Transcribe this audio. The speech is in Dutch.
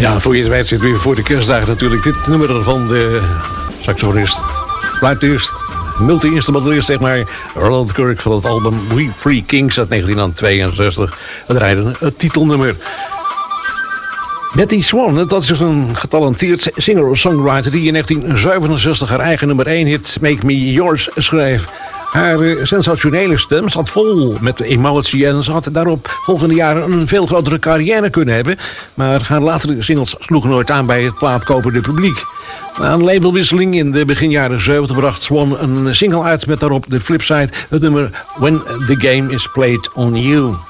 Ja, voor je het weet zit weer voor de kerstdagen natuurlijk dit nummer van de saxofonist, fluitist, multi-instrumentalist, zeg maar, Roland Kirk van het album We Three Kings uit 1962. We draaiden het titelnummer. Betty Swan, dat is een getalenteerd singer-songwriter die in 1967 haar eigen nummer 1 hit Make Me Yours schreef. Haar sensationele stem zat vol met emotie en ze had daarop volgende jaren een veel grotere carrière kunnen hebben. Maar haar latere singles sloegen nooit aan bij het plaatkopende publiek. Na een labelwisseling in de begin jaren 70 bracht Swan een single uit met daarop de flipside het nummer When the Game is Played on You.